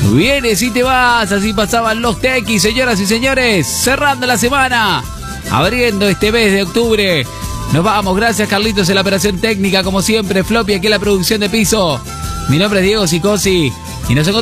Vienes y te vas, así pasaban los tequis, señoras y señores, cerrando la semana, abriendo este mes de octubre. Nos vamos, gracias Carlitos en la operación técnica, como siempre, Floppy aquí en la producción de piso. Mi nombre es Diego Sicosi y nos encontramos